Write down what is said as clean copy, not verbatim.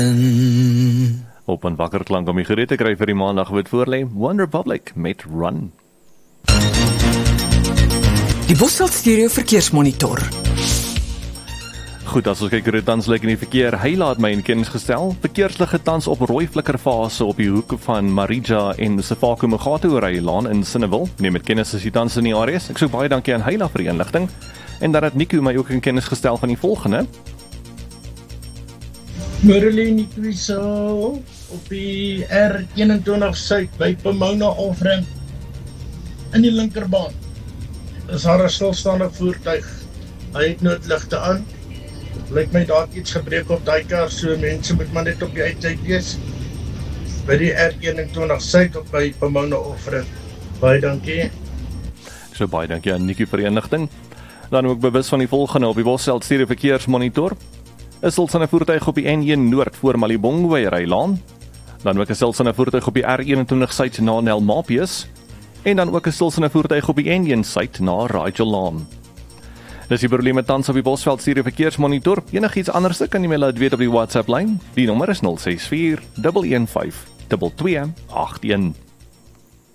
Op 'n wakker klank om die gereed te kry vir die maandag wat voorlê, One Republic met Run. Die Bosveld Stereo Verkeersmonitor. Goed, as ons kyk hoe dit tans lyk in die verkeer, hy laat my in kennis gestel. Verkeersligte tans op rooi flikkerfase op die hoek van Marija en Sefako Mogatu Laan in Sinnewil. Neem met kennis as jy tans in die areas. Ek sê baie dankie aan Heila vir die inligting. En dan het Nico my ook in kennis gestel van die volgende. Morele Nico op die R21 Suid by Pomona Alfred in die linkerbaan. Is daar 'n stilstaande voertuig. Hy het noodligte aan. Lyk my daar iets gebreek op daai kar, so mense moet maar net op die uitkyk wees. By die R21 Suid op by Pomona Alfred. Baie dankie. So baie dankie aan Nico vir die inligting. Dan ook bewus van die volgende op die Bosveld Stereo Verkeersmonitor. Is stilstaande voertuig op die N1 Noord voor Malibongwe Laan. Dan ook 'n stilstaande voertuig op die R21 Suid na Nelmapius. En dan ook 'n stilstaande voertuig op die N1 Suid na Rajalaan. Dis die probleme tans op die Bosveld Stereo Verkeersmonitor. Enigiets anders kan jy my laat weet op die WhatsApp lyn. Die nommer is 064 115 2281.